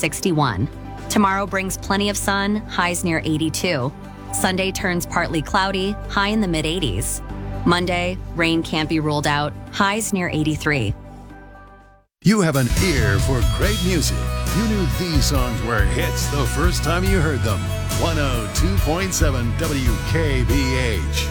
61. Tomorrow brings plenty of sun, highs near 82. Sunday turns partly cloudy, high in the mid-80s. Monday, rain can't be ruled out, highs near 83. You have an ear for great music. You knew these songs were hits the first time you heard them. 102.7 WKBH.